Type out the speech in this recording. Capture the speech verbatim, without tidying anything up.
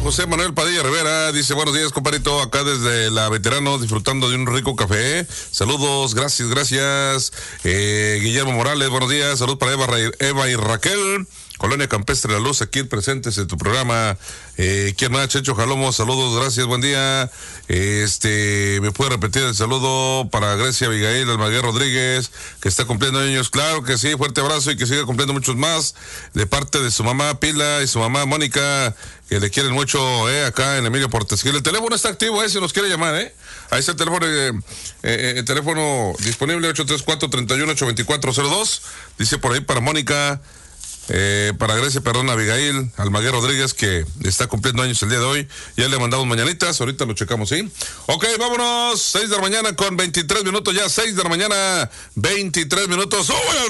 José Manuel Padilla Rivera dice, buenos días, compadrito, acá desde la Veterano, disfrutando de un rico café. Saludos, gracias, gracias. Eh, Guillermo Morales, buenos días, salud para Eva, Eva y Raquel. Colonia Campestre La Luz, aquí presentes en tu programa. Eh, ¿Quién más? Checho Jalomo, saludos, gracias, buen día. Este, ¿me puede repetir el saludo para Grecia Abigail Almaguer Rodríguez, que está cumpliendo años? Claro que sí, fuerte abrazo y que siga cumpliendo muchos más, de parte de su mamá Pila y su mamá Mónica, que le quieren mucho, eh, acá en Emilio Portesquil. El teléfono está activo, eh, si nos quiere llamar, eh. Ahí está el teléfono, eh, eh, el teléfono disponible, ocho tres cuatro, tres uno, ocho dos cuatro cero dos. Dice por ahí para Mónica, Eh, para Grecia, perdón, Abigail Almaguer Rodríguez, que está cumpliendo años el día de hoy. Ya le mandamos mañanitas, ahorita lo checamos, ¿sí? Ok, vámonos, seis de la mañana con veintitrés minutos, ya seis de la mañana, veintitrés minutos. ¡Oh, bueno!